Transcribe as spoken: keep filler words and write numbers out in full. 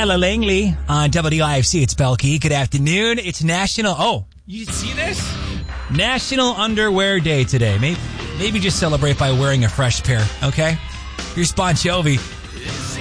Ella Langley on W I F C. It's Belkey. Good afternoon. It's National... Oh, you see this? National Underwear Day today. Maybe, maybe just celebrate by wearing a fresh pair, okay? Here's Bon Jovi.